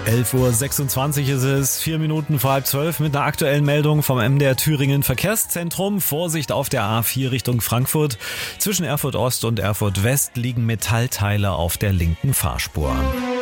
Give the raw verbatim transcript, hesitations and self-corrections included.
elf Uhr sechsundzwanzig ist es, vier Minuten vor halb zwölf mit einer aktuellen Meldung vom M D R Thüringen Verkehrszentrum. Vorsicht auf der A vier Richtung Frankfurt. Zwischen Erfurt Ost und Erfurt West liegen Metallteile auf der linken Fahrspur.